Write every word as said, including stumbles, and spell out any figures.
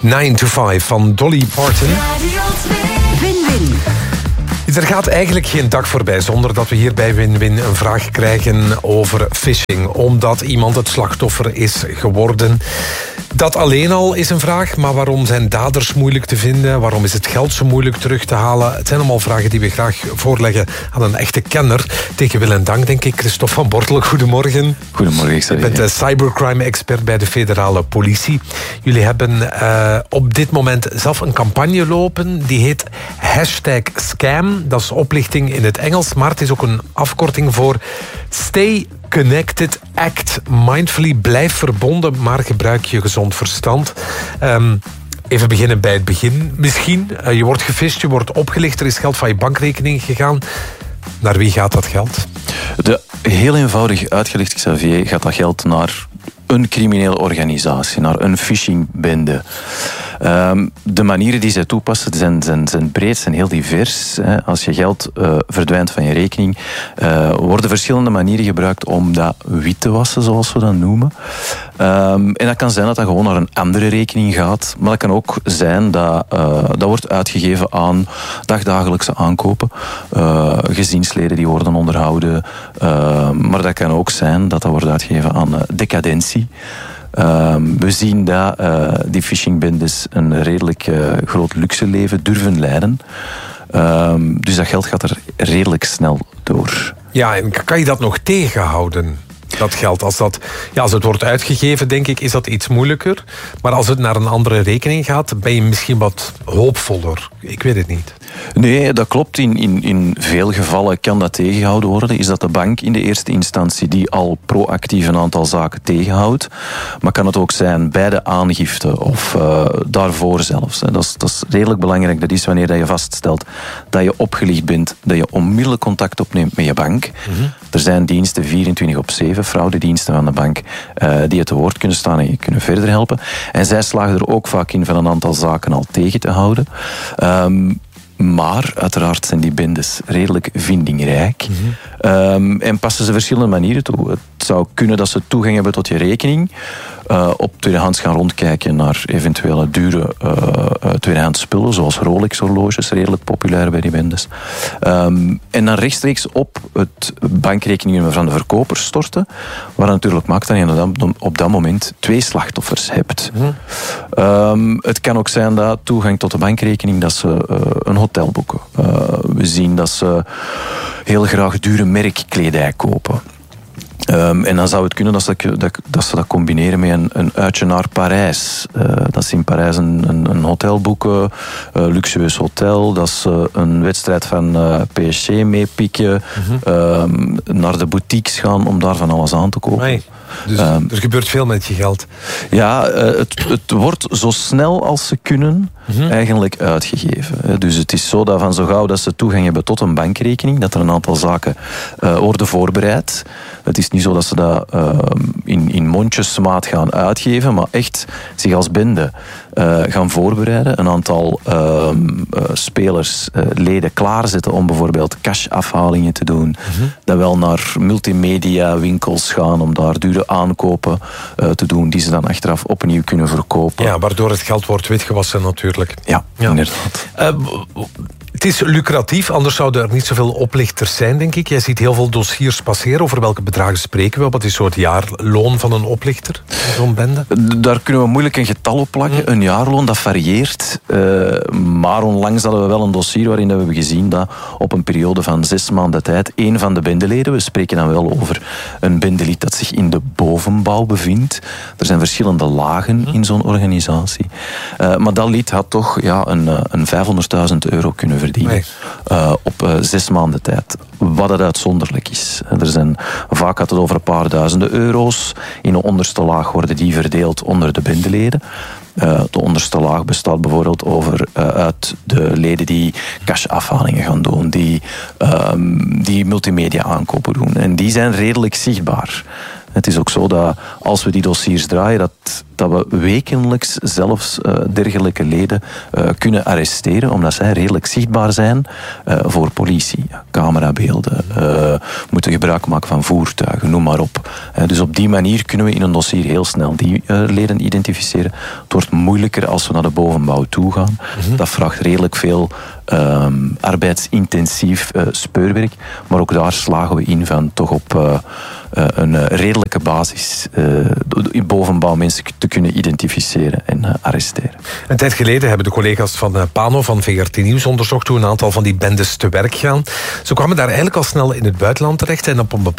nine to five van Dolly Parton. Win-win. Er gaat eigenlijk geen dag voorbij zonder dat we hier bij Win-Win een vraag krijgen over phishing. Omdat iemand het slachtoffer is geworden. Dat alleen al is een vraag, maar waarom zijn daders moeilijk te vinden? Waarom is het geld zo moeilijk terug te halen? Het zijn allemaal vragen die we graag voorleggen aan een echte kenner. Tegen wil en dank, denk ik. Christophe van Bortel, goedemorgen. Goedemorgen, Xavier. Je bent de cybercrime-expert bij de federale politie. Jullie hebben uh, op dit moment zelf een campagne lopen. Die heet hashtag scam. Dat is oplichting in het Engels, maar het is ook een afkorting voor Stay Connected, Act Mindfully. Blijf verbonden, maar gebruik je gezond verstand. Um, even beginnen bij het begin misschien. Uh, je wordt gefisht, je wordt opgelicht, er is geld van je bankrekening gegaan. Naar wie gaat dat geld? De, heel eenvoudig uitgelegd, Xavier, gaat dat geld naar een criminele organisatie, naar een phishingbende. Um, de manieren die zij toepassen zijn, zijn, zijn breed, zijn heel divers. Hè. Als je geld uh, verdwijnt van je rekening, uh, worden verschillende manieren gebruikt om dat wit te wassen, zoals we dat noemen. Um, en dat kan zijn dat dat gewoon naar een andere rekening gaat, maar dat kan ook zijn dat uh, dat wordt uitgegeven aan dagdagelijkse aankopen, uh, gezinsleden die worden onderhouden, uh, maar dat kan ook zijn dat dat wordt uitgegeven aan uh, decadentie. Uh, we zien dat uh, die phishingbendes een redelijk uh, groot luxe leven durven leiden. Uh, dus dat geld gaat er redelijk snel door. Ja, en kan je dat nog tegenhouden? Dat geld, als, dat, ja, als het wordt uitgegeven, denk ik, is dat iets moeilijker. Maar als het naar een andere rekening gaat, ben je misschien wat hoopvoller. Ik weet het niet. Nee, dat klopt. In, in, in veel gevallen kan dat tegengehouden worden. Is dat de bank in de eerste instantie die al proactief een aantal zaken tegenhoudt. Maar kan het ook zijn bij de aangifte of uh, daarvoor zelfs. Hè. Dat is, dat is redelijk belangrijk. Dat is wanneer dat je vaststelt dat je opgelicht bent, dat je onmiddellijk contact opneemt met je bank. Mm-hmm. Er zijn diensten vierentwintig op zeven, fraudediensten van de bank, uh, die het te woord kunnen staan en je kunnen verder helpen. En zij slagen er ook vaak in van een aantal zaken al tegen te houden. Um, Maar uiteraard zijn die bendes redelijk vindingrijk. Mm-hmm. Um, en passen ze verschillende manieren toe. Het zou kunnen dat ze toegang hebben tot je rekening. Uh, op tweedehands gaan rondkijken naar eventuele dure uh, uh, tweedehands spullen, zoals Rolex-horloges, redelijk populair bij die bendes. Um, en dan rechtstreeks op het bankrekeningnummer van de verkoper storten, waar dat natuurlijk maakt dat je op dat moment twee slachtoffers hebt. Mm-hmm. Um, het kan ook zijn dat toegang tot de bankrekening, dat ze uh, een hotel boeken. Uh, we zien dat ze heel graag dure merkkledij kopen. Um, en dan zou het kunnen dat ze dat, dat, ze dat combineren met een, een uitje naar Parijs. Uh, dat ze in Parijs een, een, een hotel boeken, een luxueus hotel. Dat ze een wedstrijd van uh, P S G meepikken. Mm-hmm. Um, naar de boutiques gaan om daar van alles aan te kopen. Nee. Dus um, er gebeurt veel met je geld. Ja, uh, het, het wordt zo snel als ze kunnen mm-hmm. eigenlijk uitgegeven. Dus het is zo dat van zo gauw dat ze toegang hebben tot een bankrekening, dat er een aantal zaken uh, worden voorbereid. Het is niet zo dat ze dat uh, in, in mondjesmaat gaan uitgeven, maar echt zich als bende uh, gaan voorbereiden. Een aantal uh, uh, spelers, uh, leden klaarzetten om bijvoorbeeld cashafhalingen te doen. Mm-hmm. Dan wel naar multimedia winkels gaan om daar dure aankopen uh, te doen die ze dan achteraf opnieuw kunnen verkopen. Ja, waardoor het geld wordt witgewassen natuurlijk. Ja, ja. Inderdaad. Uh, Het is lucratief, anders zouden er niet zoveel oplichters zijn, denk ik. Jij ziet heel veel dossiers passeren. Over welke bedragen spreken we? Wat is zo het jaarloon van een oplichter, zo'n bende? Daar kunnen we moeilijk een getal op plakken. Mm. Een jaarloon, dat varieert. Uh, maar onlangs hadden we wel een dossier waarin we hebben gezien dat op een periode van zes maanden tijd één van de bendeleden, we spreken dan wel over een bendelid dat zich in de bovenbouw bevindt. Er zijn verschillende lagen mm. in zo'n organisatie. Uh, maar dat lid had toch ja, een, een vijfhonderdduizend euro kunnen verdienen. Nee. Uh, op uh, zes maanden tijd. Wat het uitzonderlijk is. Er zijn, vaak gaat het over een paar duizenden euro's. In de onderste laag worden die verdeeld onder de bendeleden. Uh, de onderste laag bestaat bijvoorbeeld over, uh, uit de leden die cashafhalingen gaan doen, die, uh, die multimedia aankopen doen. En die zijn redelijk zichtbaar. Het is ook zo dat als we die dossiers draaien, dat dat we wekelijks zelfs uh, dergelijke leden uh, kunnen arresteren, omdat zij redelijk zichtbaar zijn uh, voor politie. Ja, camerabeelden, uh, moeten gebruik maken van voertuigen, noem maar op. Uh, dus op die manier kunnen we in een dossier heel snel die uh, leden identificeren. Het wordt moeilijker als we naar de bovenbouw toe gaan. Mm-hmm. Dat vraagt redelijk veel um, arbeidsintensief uh, speurwerk, maar ook daar slagen we in van toch op uh, uh, een uh, redelijke basis uh, in bovenbouw mensen te kunnen identificeren en uh, arresteren. Een tijd geleden hebben de collega's van uh, Pano van V R T Nieuws onderzocht hoe een aantal van die bendes te werk gaan. Ze kwamen daar eigenlijk al snel in het buitenland terecht en op een